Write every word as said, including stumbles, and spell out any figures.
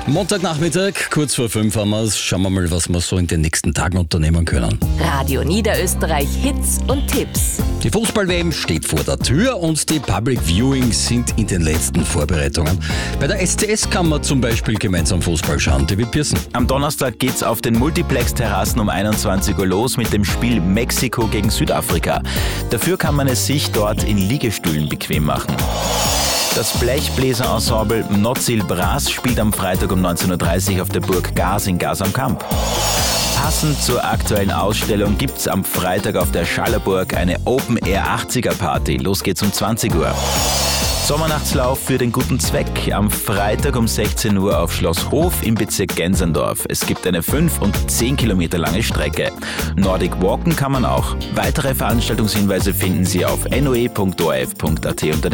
Montagnachmittag, kurz vor fünf haben wir es. Schauen wir mal, was wir so in den nächsten Tagen unternehmen können. Radio Niederösterreich Hits und Tipps. Die Fußball-W M steht vor der Tür und die Public Viewings sind in den letzten Vorbereitungen. Bei der S C S kann man zum Beispiel gemeinsam Fußball schauen. David Pearson. Am Donnerstag geht's auf den Multiplex-Terrassen um einundzwanzig Uhr los mit dem Spiel Mexiko gegen Südafrika. Dafür kann man es sich dort in Liegestühlen bequem machen. Das Blechbläser-Ensemble Nozil Brass spielt am Freitag um neunzehn Uhr dreißig auf der Burg Gas in Gas am Kamp. Passend zur aktuellen Ausstellung gibt's am Freitag auf der Schallerburg eine Open-Air-achtziger-Party. Los geht's um zwanzig Uhr. Sommernachtslauf für den guten Zweck. Am Freitag um sechzehn Uhr auf Schloss Hof im Bezirk Gensendorf. Es gibt eine fünf und zehn Kilometer lange Strecke. Nordic Walken kann man auch. Weitere Veranstaltungshinweise finden Sie auf noe punkt o r f punkt a t unter